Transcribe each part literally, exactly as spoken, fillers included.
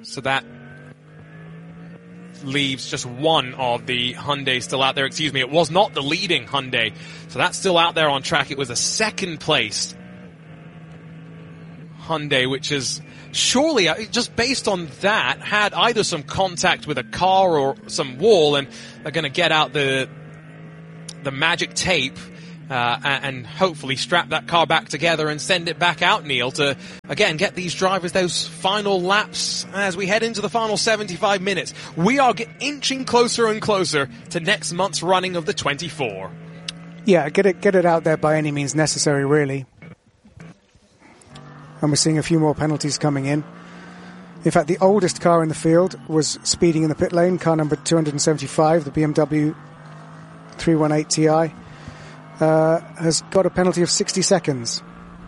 So that leaves just one of the Hyundai still out there. Excuse me, it was not the leading Hyundai. So that's still out there on track. It was a second place Hyundai, which is surely, just based on that, had either some contact with a car or some wall, and they're going to get out the the magic tape uh, and hopefully strap that car back together and send it back out, Neil, to, again, get these drivers those final laps as we head into the final seventy-five minutes. We are get, inching closer and closer to next month's running of the twenty-four. Yeah, get it, get it out there by any means necessary, really. And we're seeing a few more penalties coming in. In fact, the oldest car in the field was speeding in the pit lane, car number two hundred seventy-five, the B M W three eighteen T I, uh, has got a penalty of sixty seconds.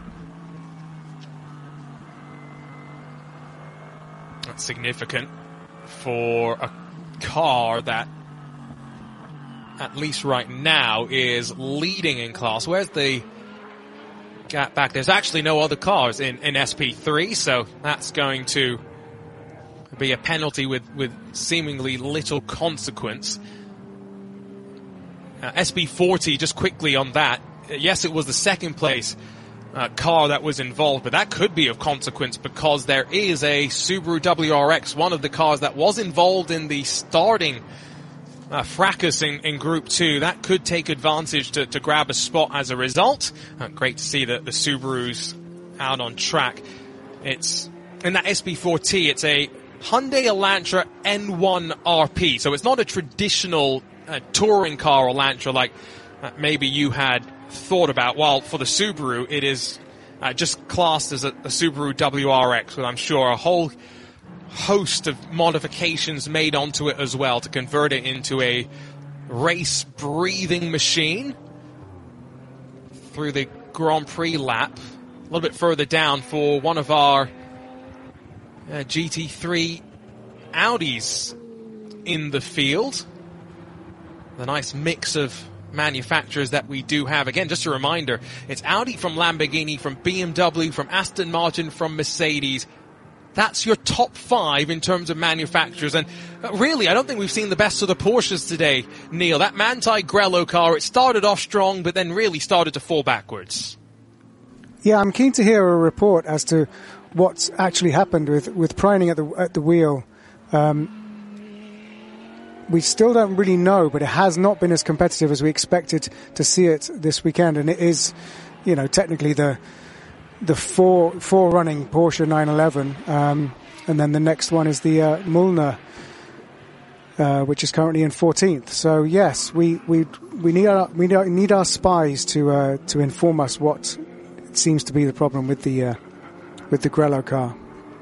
That's significant for a car that, at least right now, is leading in class. Where's the gap back? There's actually no other cars in, in S P three, so that's going to be a penalty with, with seemingly little consequence. Uh, S P forty, just quickly on that, yes, it was the second place uh, car that was involved, but that could be of consequence because there is a Subaru W R X, one of the cars that was involved in the starting uh, fracas in, in Group two. That could take advantage to, to grab a spot as a result. Uh, great to see that the Subaru's out on track. It's in that S P four T, it's a Hyundai Elantra N one R P, so it's not a traditional uh, touring car Elantra like uh, maybe you had thought about. While for the Subaru, it is uh, just classed as a, a Subaru W R X, with I'm sure a whole host of modifications made onto it as well to convert it into a race-breathing machine. Through the Grand Prix lap, a little bit further down for one of our uh, G T three Audis in the field. The nice mix of manufacturers that we do have. Again, just a reminder, it's Audi from Lamborghini, from B M W, from Aston Martin, from Mercedes. That's your top five in terms of manufacturers. And really, I don't think we've seen the best of the Porsches today, Neil. That Manthey Grello car, it started off strong, but then really started to fall backwards. Yeah, I'm keen to hear a report as to what's actually happened with, with Preining at the, at the wheel. Um, we still don't really know, but it has not been as competitive as we expected to see it this weekend. And it is, you know, technically the the four four running Porsche nine eleven, um, and then the next one is the uh, Mullner, uh, which is currently in fourteenth. So yes, we we we need our we need our spies to uh, to inform us what seems to be the problem with the uh, with the Grello car.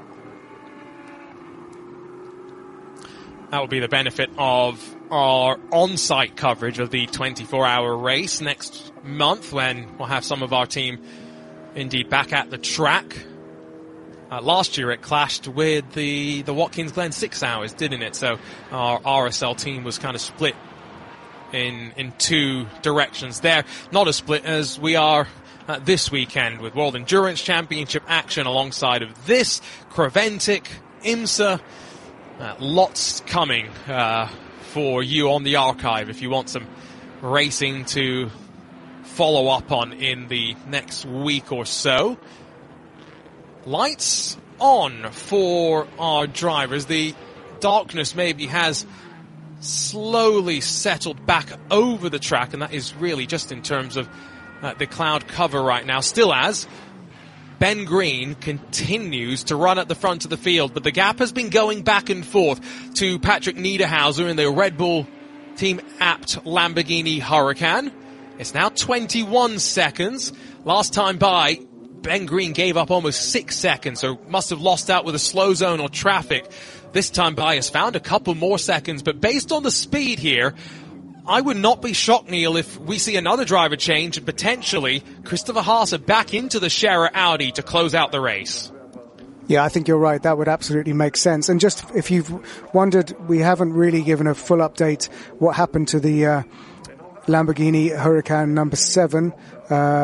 That will be the benefit of our on-site coverage of the twenty-four hour race next month, when we'll have some of our team indeed back at the track. Uh, last year it clashed with the, the Watkins Glen six hours, didn't it? So our R S L team was kind of split in in two directions there. Not as split as we are uh, this weekend, with World Endurance Championship action alongside of this, Creventic, IMSA. Uh, lots coming uh, for you on the archive if you want some racing to follow up on in the next week or so. Lights on for our drivers. The darkness maybe has slowly settled back over the track, and that is really just in terms of uh, the cloud cover right now. Still as Ben Green continues to run at the front of the field, but the gap has been going back and forth to Patrick Niederhauser in the Red Bull Team Apt Lamborghini Huracan. It's now twenty-one seconds. Last time by, Ben Green gave up almost six seconds, so must have lost out with a slow zone or traffic. This time by has found a couple more seconds, but based on the speed here, I would not be shocked, Neil, if we see another driver change and potentially Christopher Haase back into the Scherer Audi to close out the race. Yeah, I think you're right. That would absolutely make sense. And just if you've wondered, we haven't really given a full update what happened to the uh, Lamborghini Huracan number seven. Uh,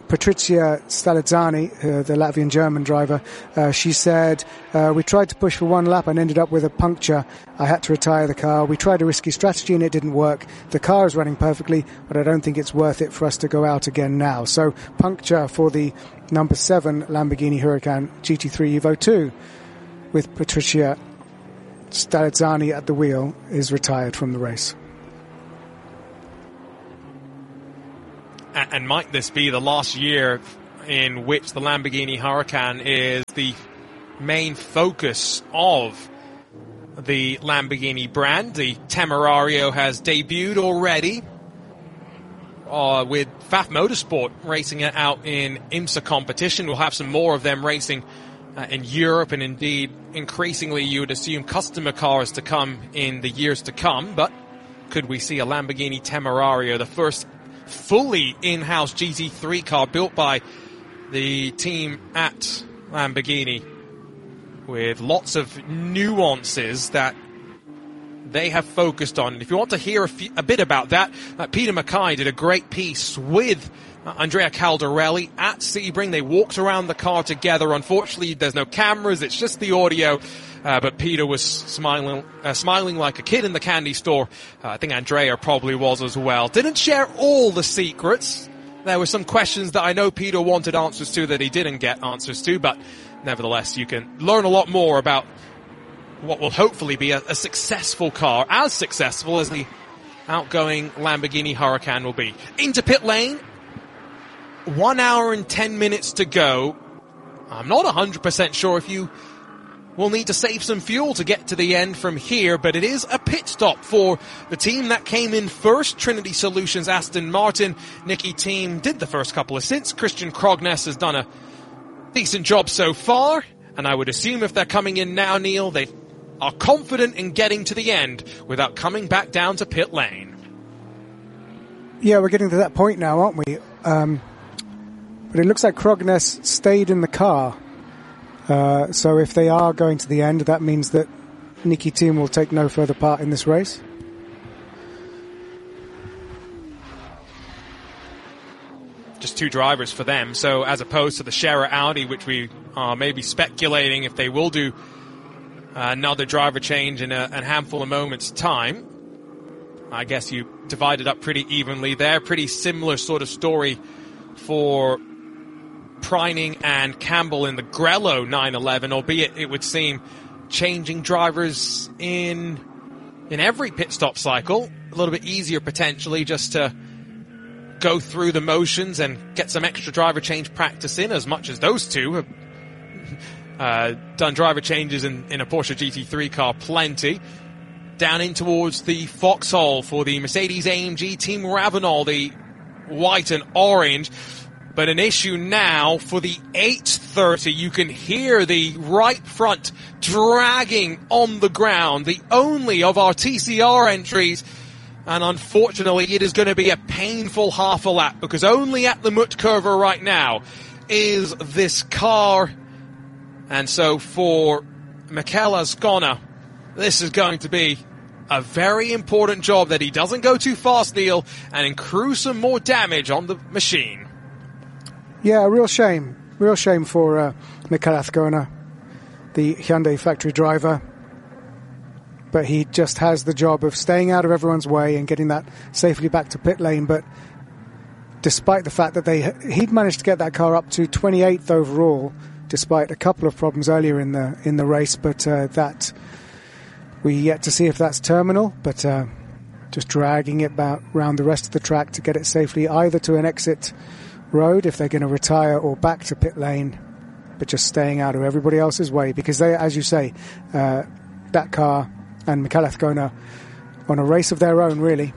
Patricia Stalizzani, uh, the Latvian-German driver, uh, she said, uh, we tried to push for one lap and ended up with a puncture. I had to retire the car. We tried a risky strategy and it didn't work. The car is running perfectly, but I don't think it's worth it for us to go out again now. So puncture for the number seven Lamborghini Huracan G T three Evo two, with Patricia Stalizzani at the wheel, is retired from the race. And might this be the last year in which the Lamborghini Huracan is the main focus of the Lamborghini brand? The Temerario has debuted already uh, with F A F Motorsport racing it out in IMSA competition. We'll have some more of them racing uh, in Europe, and indeed increasingly you would assume customer cars to come in the years to come. But could we see a Lamborghini Temerario, the first fully in-house G T three car built by the team at Lamborghini, with lots of nuances that they have focused on? And if you want to hear a, few, a bit about that, uh, Peter Mackay did a great piece with uh, Andrea Caldarelli at Sebring. They walked around the car together. Unfortunately, there's no cameras, it's just the audio. Uh, but Peter was smiling, uh, smiling like a kid in the candy store. Uh, I think Andrea probably was as well. Didn't share all the secrets. There were some questions that I know Peter wanted answers to that he didn't get answers to, but nevertheless, you can learn a lot more about what will hopefully be a, a successful car, as successful as the outgoing Lamborghini Huracan will be. Into pit lane, one hour and ten minutes to go. I'm not one hundred percent sure if you will need to save some fuel to get to the end from here, but it is a pit stop for the team that came in first, Trinity Solutions Aston Martin. Nicky Team did the first couple of stints. Christian Krognes has done a decent job so far, and I would assume if they're coming in now, Neil, they are confident in getting to the end without coming back down to pit lane. Yeah, we're getting to that point now, aren't we? Um, but it looks like Krognes stayed in the car. Uh, so if they are going to the end, that means that Nicky Team will take no further part in this race. Just two drivers for them. So as opposed to the Scherer Audi, which we are maybe speculating if they will do another driver change in a, a handful of moments' time, I guess you divided up pretty evenly there. Pretty similar sort of story for Preining and Campbell in the Grello nine eleven, albeit it would seem changing drivers in in every pit stop cycle, a little bit easier potentially just to go through the motions and get some extra driver change practice in, as much as those two have uh, done driver changes in, in a Porsche G T three car plenty. Down in towards the foxhole for the Mercedes A M G Team Ravenol, the white and orange. But an issue now for the eight thirty. You can hear the right front dragging on the ground, the only of our T C R entries. And unfortunately, it is going to be a painful half a lap, because only at the Mutt-Kurve right now is this car. And so for Mikel Azcona, this is going to be a very important job that he doesn't go too fast, Neil, and accrue some more damage on the machine. Yeah, a real shame. Real shame for uh, Mikel Azcona, the Hyundai factory driver. But he just has the job of staying out of everyone's way and getting that safely back to pit lane. But despite the fact that they he'd managed to get that car up to twenty-eighth overall, despite a couple of problems earlier in the in the race, but uh, that we yet to see if that's terminal. But uh, just dragging it back around the rest of the track to get it safely either to an exit road if they're going to retire, or back to pit lane, but just staying out of everybody else's way, because they, as you say, uh, that car and Mikel Azcona on a race of their own, really.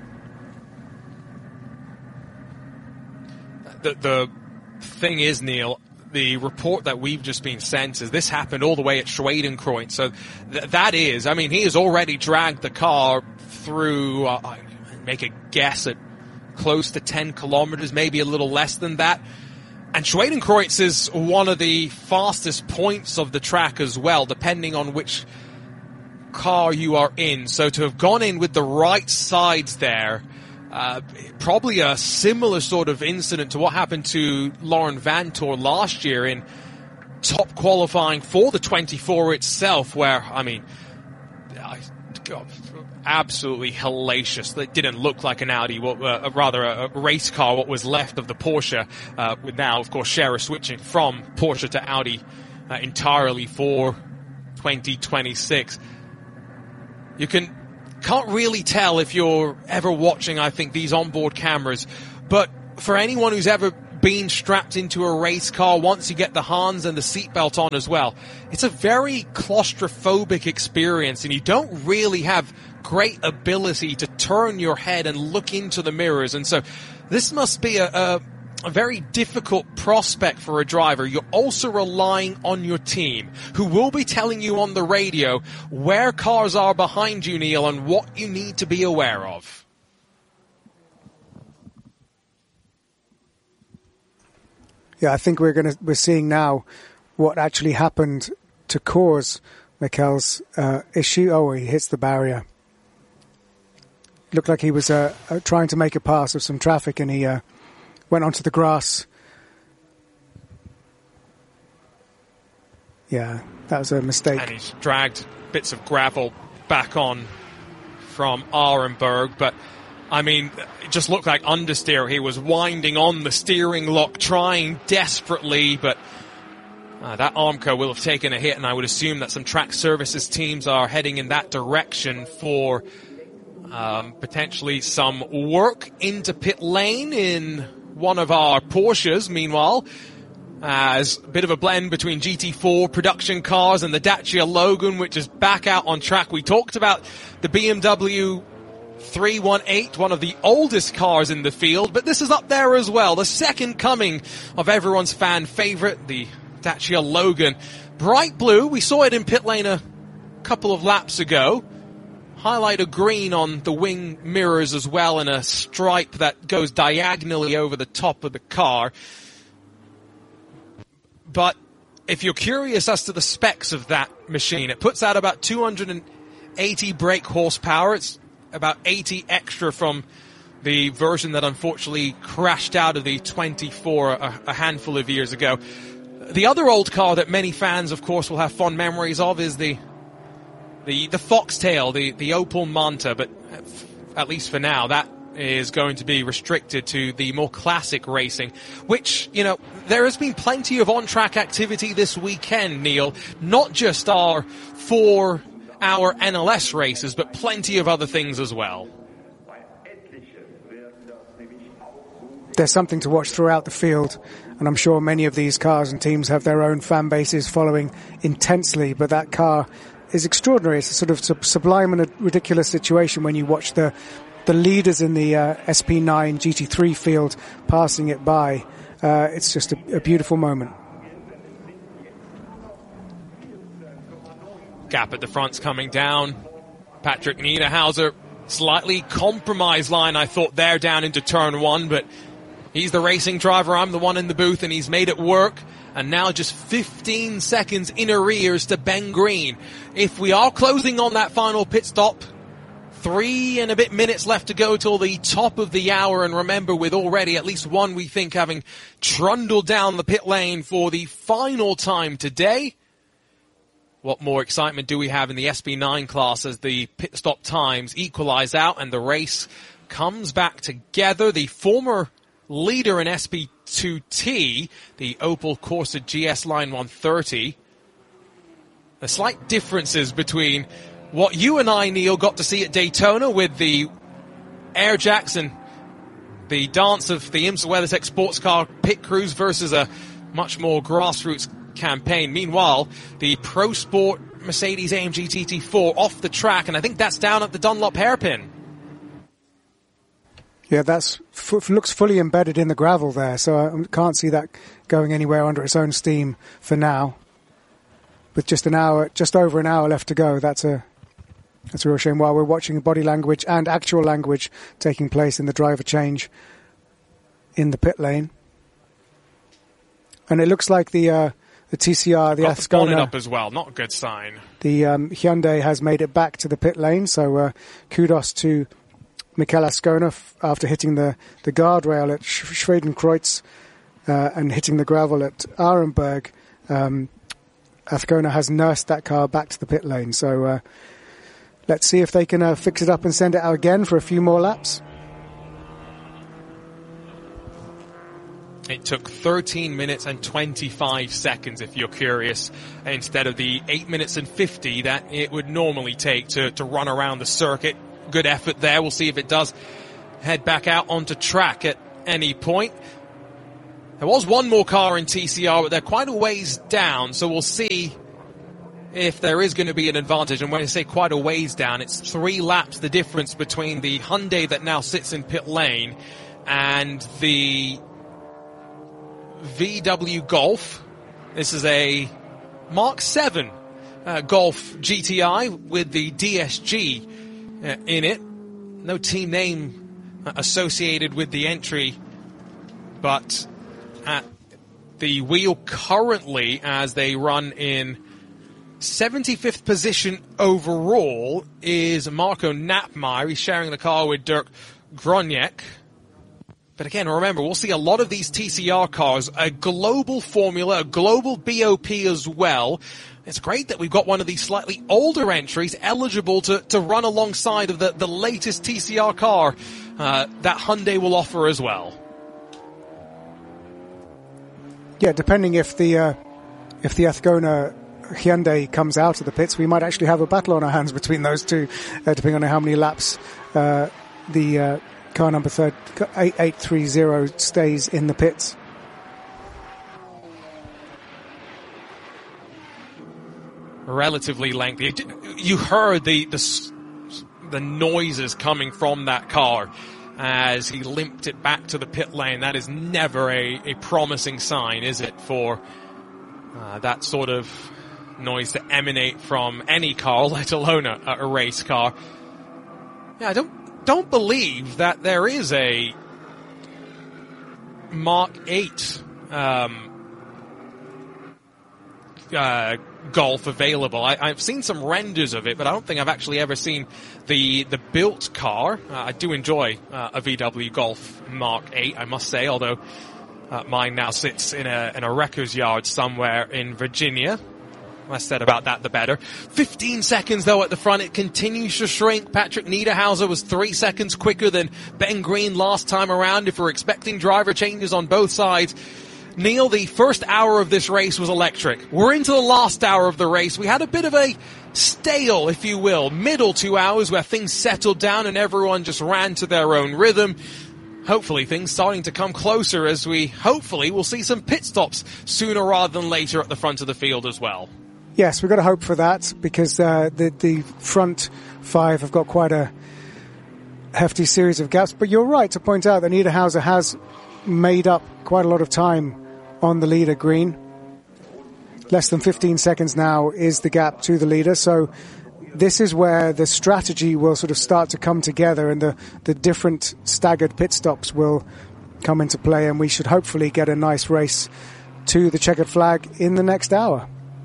The, the thing is, Neil, the report that we've just been sent is this happened all the way at Schwedenkreuz. So th- that is, I mean, he has already dragged the car through, uh, I make a guess at close to ten kilometers, maybe a little less than that. And Schwedenkreuz is one of the fastest points of the track as well, depending on which car you are in. So to have gone in with the right sides there Uh, probably a similar sort of incident to what happened to Laurent Vanthoor last year in top qualifying for the twenty-four itself, where, I mean, I, God, absolutely hellacious. It didn't look like an Audi, what, uh, rather a, a race car, what was left of the Porsche, uh, with now, of course, Scherer switching from Porsche to Audi uh, entirely for twenty twenty-six. You can... Can't really tell if you're ever watching, I think, these onboard cameras, but for anyone who's ever been strapped into a race car, once you get the Hans and the seatbelt on as well, it's a very claustrophobic experience, and you don't really have great ability to turn your head and look into the mirrors. And so this must be a, a, a very difficult prospect for a driver. You're also relying on your team, who will be telling you on the radio where cars are behind you, Neil, and what you need to be aware of. Yeah, I think we're going to we're seeing now what actually happened to cause Mikel's uh, issue. Oh, he hits the barrier. Looked like he was uh, uh, trying to make a pass of some traffic, and he uh, went onto the grass. Yeah, that was a mistake. And he's dragged bits of gravel back on from Arenberg, but I mean, it just looked like understeer. He was winding on the steering lock, trying desperately, but uh, that Armco will have taken a hit, and I would assume that some track services teams are heading in that direction for um, potentially some work into pit lane in one of our Porsches. Meanwhile, as a bit of a blend between G T four production cars and the Dacia Logan, which is back out on track. We talked about the B M W three eighteen, one of the oldest cars in the field, but this is up there as well. The second coming of everyone's fan favorite, the Dacia Logan. Bright blue, we saw it in pit lane a couple of laps ago. Highlight of green on the wing mirrors as well, and a stripe that goes diagonally over the top of the car. But if you're curious as to the specs of that machine, it puts out about two hundred eighty brake horsepower. It's about eighty extra from the version that unfortunately crashed out of the twenty-four a, a handful of years ago. The other old car that many fans, of course, will have fond memories of is the the the Foxtail, the, the Opel Manta, but at least for now, that is going to be restricted to the more classic racing, which, you know, there has been plenty of on-track activity this weekend, Neil, not just our four our N L S races, but plenty of other things as well. There's something to watch throughout the field, and I'm sure many of these cars and teams have their own fan bases following intensely, but that car is extraordinary. It's a sort of sub- sublime and a ridiculous situation when you watch the the leaders in the uh, S P nine G T three field passing it by. Uh, it's just a, a beautiful moment. Gap at the front's coming down. Patrick Niederhauser, slightly compromised line, I thought, there down into turn one, but he's the racing driver, I'm the one in the booth, and he's made it work. And now just fifteen seconds in arrears to Ben Green. If we are closing on that final pit stop, three and a bit minutes left to go till the top of the hour, and remember, with already at least one, we think, having trundled down the pit lane for the final time today. What more excitement do we have in the S P nine class as the pit stop times equalize out and the race comes back together? The former leader in S P two T, the Opel Corsa G S Line one thirty. The slight differences between what you and I, Neil, got to see at Daytona with the Air Jacks and the dance of the IMSA WeatherTech sports car pit crews versus a much more grassroots campaign. Meanwhile, the Pro Sport Mercedes A M G T T four off the track, and I think that's down at the Dunlop hairpin. Yeah, that's f- looks fully embedded in the gravel there, so I can't see that going anywhere under its own steam for now. With just an hour, just over an hour left to go, that's a that's a real shame. While we're watching body language and actual language taking place in the driver change in the pit lane, and it looks like the uh, the T C R, the Got the bonnet Ascona up as well, not a good sign. The um, Hyundai has made it back to the pit lane, so uh, kudos to Mikel Ascona f- after hitting the, the guardrail at Sch- Schwedenkreuz uh, and hitting the gravel at Arenberg. Um, Ascona has nursed that car back to the pit lane. So uh, let's see if they can uh, fix it up and send it out again for a few more laps. It took thirteen minutes and twenty-five seconds, if you're curious, instead of the eight minutes and fifty that it would normally take to, to run around the circuit. Good effort there. We'll see if it does head back out onto track at any point. There was one more car in T C R, but they're quite a ways down, so we'll see if there is going to be an advantage. And when I say quite a ways down, it's three laps the difference between the Hyundai that now sits in pit lane and the V W Golf. This is a Mark seven uh, Golf G T I with the D S G uh, in it. No team name uh, associated with the entry, but at the wheel currently, as they run in seventy-fifth position overall, is Marco Knapmeyer. He's sharing the car with Dirk Groniek. But again, remember, we'll see a lot of these T C R cars, a global formula, a global B O P as well. It's great that we've got one of these slightly older entries eligible to, to run alongside of the, the latest T C R car uh, that Hyundai will offer as well. Yeah, depending if the uh, if the Ascona Hyundai comes out of the pits, we might actually have a battle on our hands between those two, uh, depending on how many laps uh, the uh, car number third, eight eight three zero stays in the pits. Relatively lengthy. You heard the, the the noises coming from that car as he limped it back to the pit lane. That is never a, a promising sign, is it, for uh, that sort of noise to emanate from any car, let alone a, a race car. Yeah, I don't don't believe that there is a Mark eight um, uh, Golf available. I, I've seen some renders of it, but I don't think I've actually ever seen the the built car. Uh, I do enjoy uh, a V W Golf Mark eight, I must say, although uh, mine now sits in a in a wrecker's yard somewhere in Virginia. Less said about that, the better. fifteen seconds, though, at the front. It continues to shrink. Patrick Niederhauser was three seconds quicker than Ben Green last time around. If we're expecting driver changes on both sides, Neil, the first hour of this race was electric. We're into the last hour of the race. We had a bit of a stale, if you will, middle two hours where things settled down and everyone just ran to their own rhythm. Hopefully things starting to come closer as we hopefully will see some pit stops sooner rather than later at the front of the field as well. Yes, we've got to hope for that because uh, the, the front five have got quite a hefty series of gaps. But you're right to point out that Niederhauser has made up quite a lot of time on the leader, Green. Less than fifteen seconds now is the gap to the leader. So this is where the strategy will sort of start to come together and the, the different staggered pit stops will come into play, and we should hopefully get a nice race to the checkered flag in the next hour.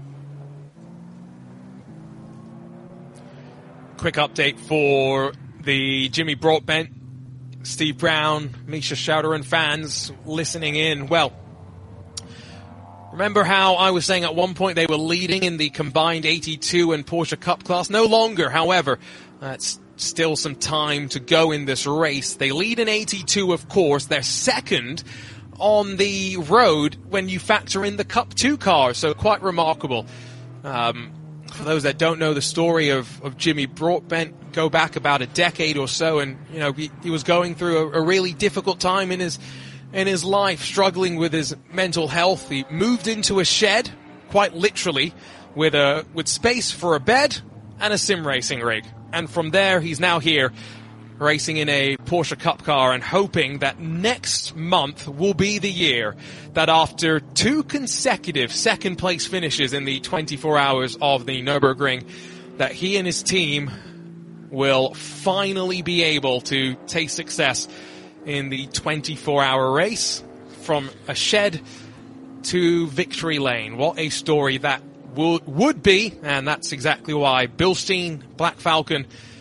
Quick update for the Jimmy Broadbent, Steve Brown, Misha Schauder and fans listening in. Well, remember how I was saying at one point they were leading in the combined eighty-two and Porsche Cup class? No longer, however. That's still some time to go in this race. They lead in eighty-two, of course. They're second on the road when you factor in the Cup two car, so quite remarkable. Um, for those that don't know the story of, of Jimmy Broadbent, go back about a decade or so, and you know he, he was going through a, a really difficult time in his in his life, struggling with his mental health. He moved into a shed, quite literally, with a with space for a bed and a sim racing rig. And from there, he's now here, racing in a Porsche Cup car and hoping that next month will be the year that after two consecutive second place finishes in the twenty-four hours of the Nürburgring, that he and his team will finally be able to taste success in the twenty-four hour race from a shed to victory lane. What a story that would, would be, and that's exactly why Bilstein, Black Falcon,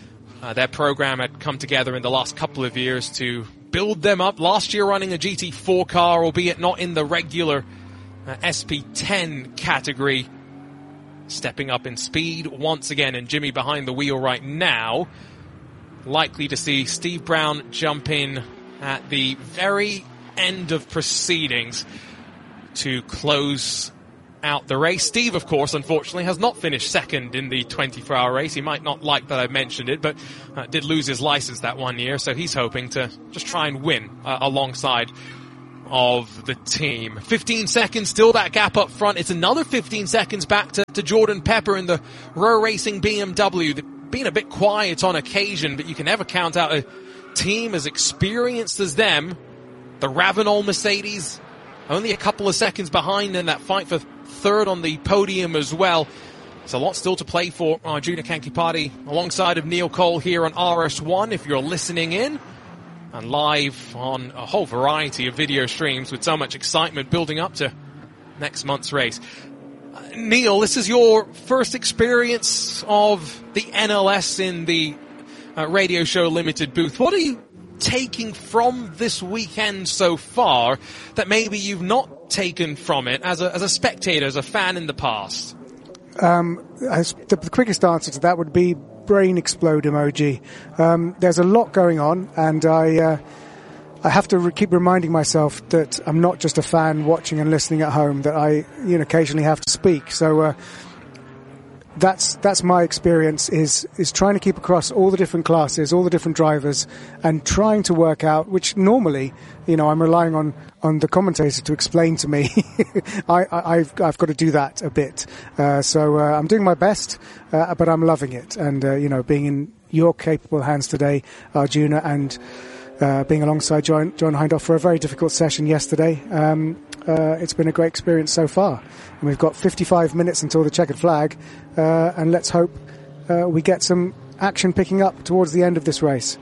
Uh, their program had come together in the last couple of years to build them up. Last year running a G T four car, albeit not in the regular uh, S P ten category. Stepping up in speed once again, and Jimmy behind the wheel right now. Likely to see Steve Brown jump in at the very end of proceedings to close out the race. Steve, of course, unfortunately, has not finished second in the twenty-four hour race. He might not like that I mentioned it, but uh, did lose his license that one year, so he's hoping to just try and win uh, alongside of the team. fifteen seconds, still that gap up front. It's another fifteen seconds back to, to Jordan Pepper in the Row Racing B M W. They've been a bit quiet on occasion, but you can never count out a team as experienced as them. The Ravenol Mercedes, only a couple of seconds behind in that fight for third on the podium as well. There's a lot still to play for Arjuna Kankipati alongside of Neil Cole here on R S one if you're listening in. And live on a whole variety of video streams with so much excitement building up to next month's race. Uh, Neil, this is your first experience of the N L S in the uh, Radio Show Limited booth. What are you taking from this weekend so far that maybe you've not taken from it as a, as a spectator, as a fan in the past? Um, as the, the quickest answer to that would be brain explode emoji. Um, there's a lot going on, and I uh, I have to re- keep reminding myself that I'm not just a fan watching and listening at home, that I you know occasionally have to speak. So uh, that's that's my experience, is is trying to keep across all the different classes, all the different drivers, and trying to work out, which normally, you know, I'm relying on, on the commentator to explain to me. I, I, I've, I've got to do that a bit. Uh, so, uh, I'm doing my best, uh, but I'm loving it. And, uh, you know, being in your capable hands today, Arjuna, and, uh, being alongside John, John Hindhaugh for a very difficult session yesterday, um, uh, it's been a great experience so far. And we've got fifty-five minutes until the checkered flag, uh, and let's hope, uh, we get some action picking up towards the end of this race.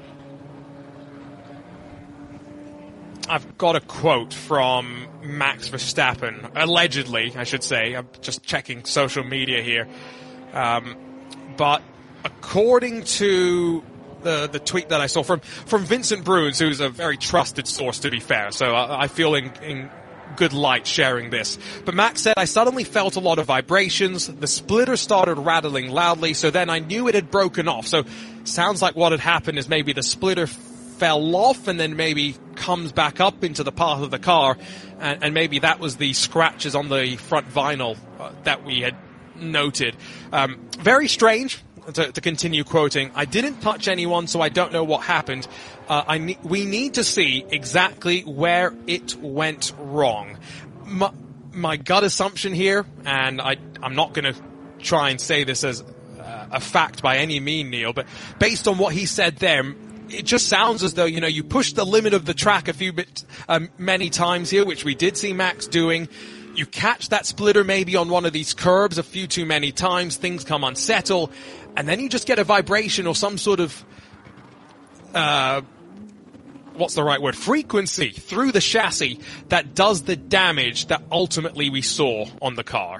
I've got a quote from Max Verstappen, allegedly, I should say. I'm just checking social media here. Um, but according to the the tweet that I saw from, from Vincent Bruins, who's a very trusted source, to be fair, so I, I feel in, in good light sharing this. But Max said, I suddenly felt a lot of vibrations. The splitter started rattling loudly, so then I knew it had broken off. So sounds like what had happened is maybe the splitter fell off and then maybe comes back up into the path of the car, and, and maybe that was the scratches on the front vinyl uh, that we had noted. Um, very strange, to, to continue quoting. I didn't touch anyone, so I don't know what happened. Uh, I ne- we need to see exactly where it went wrong. My, my gut assumption here, and I, I'm not going to try and say this as uh, a fact by any mean, Neil, but based on what he said there, it just sounds as though, you know, you pushed the limit of the track a few bit, um, many times here, which we did see Max doing. You catch that splitter maybe on one of these curbs a few too many times, things come unsettle, and then you just get a vibration or some sort of, uh, what's the right word, frequency through the chassis that does the damage that ultimately we saw on the car.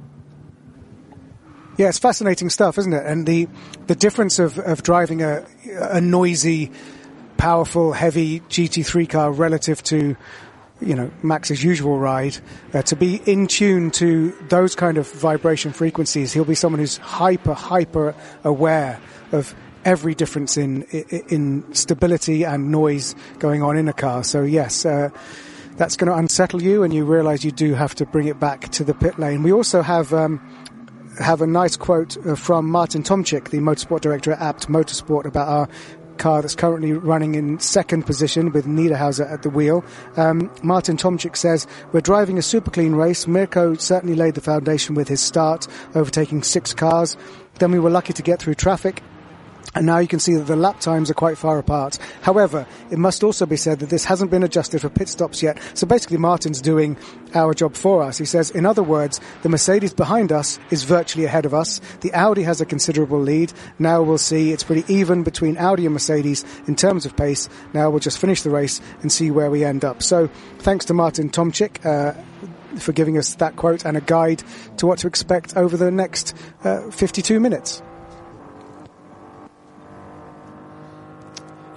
Yeah, it's fascinating stuff, isn't it? And the the difference of, of driving a a noisy, powerful, heavy G T three car relative to, you know, Max's usual ride, uh, to be in tune to those kind of vibration frequencies. He'll be someone who's hyper, hyper aware of every difference in in stability and noise going on in a car. So yes, uh, that's going to unsettle you, and you realize you do have to bring it back to the pit lane. We also have um, have a nice quote uh, from Martin Tomczyk, the motorsport director at Abt Motorsport, about our car that's currently running in second position with Niederhauser at the wheel. Um, Martin Tomczyk says, we're driving a super clean race. Mirko certainly laid the foundation with his start, overtaking six cars. Then we were lucky to get through traffic. And now you can see that the lap times are quite far apart. However, it must also be said that this hasn't been adjusted for pit stops yet. So basically Martin's doing our job for us. He says, in other words, the Mercedes behind us is virtually ahead of us. The Audi has a considerable lead. Now we'll see it's pretty even between Audi and Mercedes in terms of pace. Now we'll just finish the race and see where we end up. So thanks to Martin Tomczyk, uh, for giving us that quote and a guide to what to expect over the next uh, fifty-two minutes.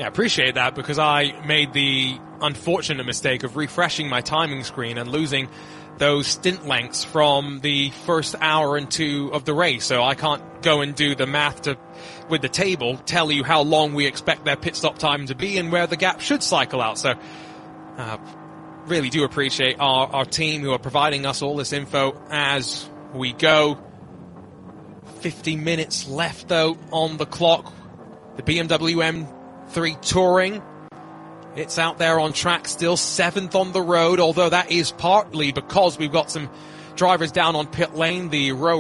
Yeah, I appreciate that, because I made the unfortunate mistake of refreshing my timing screen and losing those stint lengths from the first hour and two of the race. So I can't go and do the math to, with the table, tell you how long we expect their pit stop time to be and where the gap should cycle out. So, uh, really do appreciate our, our team who are providing us all this info as we go. fifty minutes left, though, on the clock. The B M W M three Touring, it's out there on track still, seventh on the road, although that is partly because we've got some drivers down on pit lane. The row